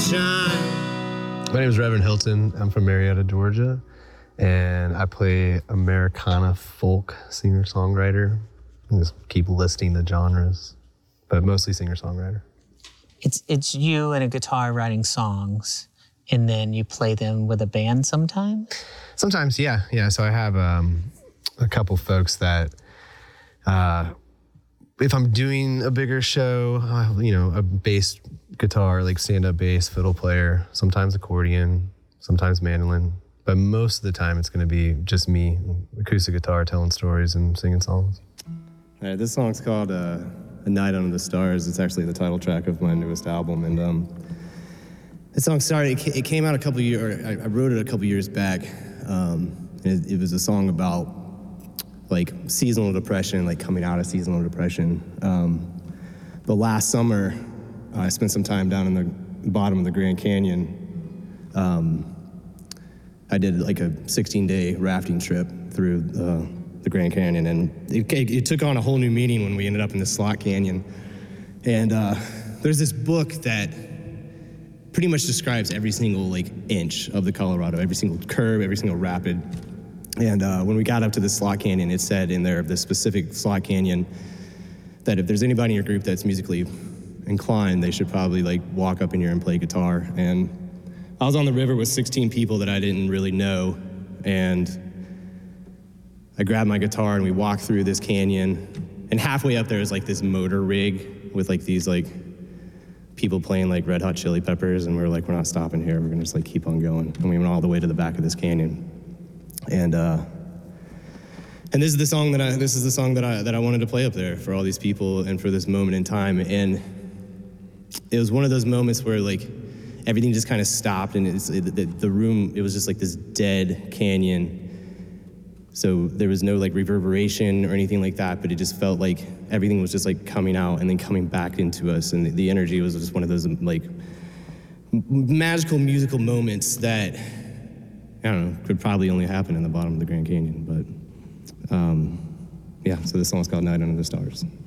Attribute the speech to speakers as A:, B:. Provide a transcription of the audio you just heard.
A: shine.
B: My name is Reverend Hilton. I'm from Marietta, Georgia, and I play Americana folk singer-songwriter. I just keep listing the genres, but mostly singer-songwriter.
C: It's you and a guitar writing songs, and then you play them with a band sometimes?
B: Sometimes, yeah. So I have a couple folks that, if I'm doing a bigger show, a bass guitar, like stand-up bass, fiddle player, sometimes accordion, sometimes mandolin. But most of the time it's going to be just me, acoustic guitar, telling stories and singing songs.
D: All right, this song's called A Night Under the Stars. It's actually the title track of my newest album. And this song started, it came out a couple years, I wrote it a couple years back. It was a song about like seasonal depression, like coming out of seasonal depression. But last summer, I spent some time down in the bottom of the Grand Canyon. I did like a 16-day rafting trip through the Grand Canyon, and it took on a whole new meaning when we ended up in the Slot Canyon. And there's this book that pretty much describes every single like inch of the Colorado, every single curve, every single rapid. And when we got up to the Slot Canyon, it said in there, the specific Slot Canyon, that if there's anybody in your group that's musically inclined, they should probably like walk up in here and play guitar. And I was on the river with 16 people that I didn't really know, and I grabbed my guitar and we walked through this canyon, and halfway up there is like this motor rig with like these like people playing like Red Hot Chili Peppers, and we were like, we're not stopping here, we're gonna just like keep on going. And we went all the way to the back of this canyon. And this is the song that I wanted to play up there for all these people and for this moment in time. And it was one of those moments where like everything just kind of stopped, and the room, it was just like this dead canyon. So there was no like reverberation or anything like that, but it just felt like everything was just like coming out and then coming back into us. And the energy was just one of those like magical musical moments that, I don't know, could probably only happen in the bottom of the Grand Canyon. But yeah, so this song's called Night Under the Stars.